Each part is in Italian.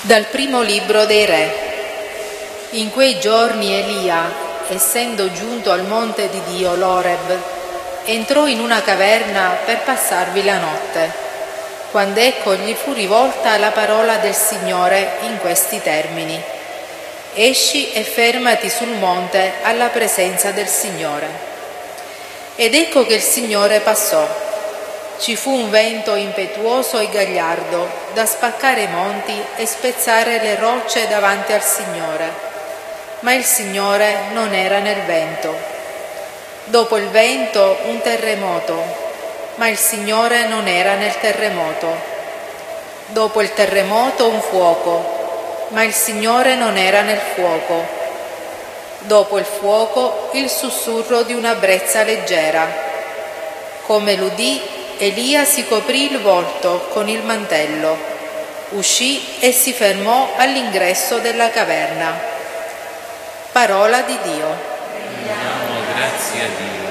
Dal primo libro dei Re. In quei giorni Elia, essendo giunto al monte di Dio, l'Oreb, entrò in una caverna per passarvi la notte, quando ecco gli fu rivolta la parola del Signore in questi termini: esci e fermati sul monte alla presenza del Signore. Ed ecco che il Signore passò. Ci fu un vento impetuoso e gagliardo da spaccare i monti e spezzare le rocce davanti al Signore, ma il Signore non era nel vento. Dopo il vento un terremoto, ma il Signore non era nel terremoto. Dopo il terremoto un fuoco, ma il Signore non era nel fuoco. Dopo il fuoco il sussurro di una brezza leggera. Come l'udì, Elia si coprì il volto con il mantello, uscì e si fermò all'ingresso della caverna. Parola di Dio. Rendiamo grazie a Dio.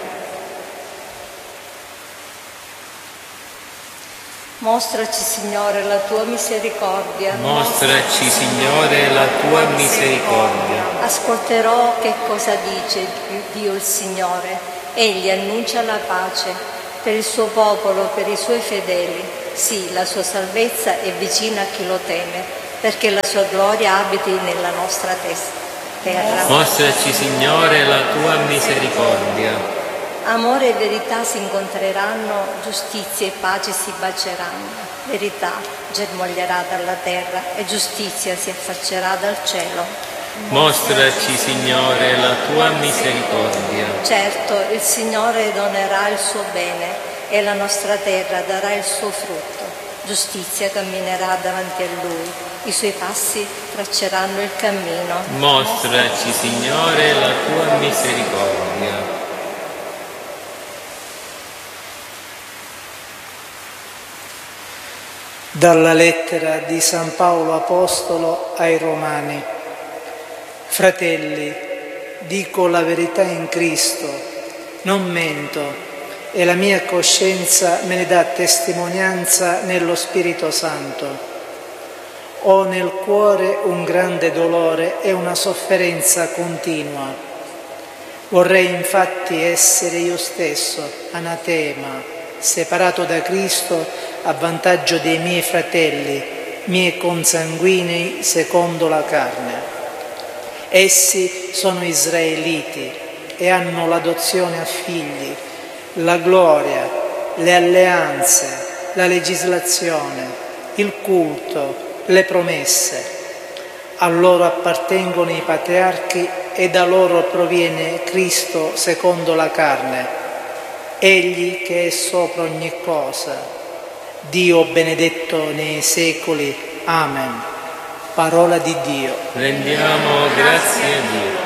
Mostraci, Signore, la tua misericordia. Mostraci, Signore, la tua misericordia. Ascolterò che cosa dice Dio il Signore. Egli annuncia la pace per il suo popolo, per i suoi fedeli. Sì, la sua salvezza è vicina a chi lo teme, perché la sua gloria abiti nella nostra terra. Mostraci, Signore, la tua misericordia. Amore e verità si incontreranno, giustizia e pace si baceranno. Verità germoglierà dalla terra e giustizia si affaccerà dal cielo. Mostraci, Signore, la tua misericordia. Certo, il Signore donerà il suo bene e la nostra terra darà il suo frutto. Giustizia camminerà davanti a Lui, i suoi passi tracceranno il cammino. Mostraci, Signore, la tua misericordia. Dalla lettera di San Paolo Apostolo ai Romani. Fratelli, dico la verità in Cristo, non mento, e la mia coscienza me ne dà testimonianza nello Spirito Santo. Ho nel cuore un grande dolore e una sofferenza continua. Vorrei infatti essere io stesso anatema, separato da Cristo a vantaggio dei miei fratelli, miei consanguinei secondo la carne. Essi sono israeliti e hanno l'adozione a figli, la gloria, le alleanze, la legislazione, il culto, le promesse. A loro appartengono i patriarchi e da loro proviene Cristo secondo la carne, Egli che è sopra ogni cosa. Dio benedetto nei secoli. Amen. Parola di Dio. Rendiamo grazie a Dio.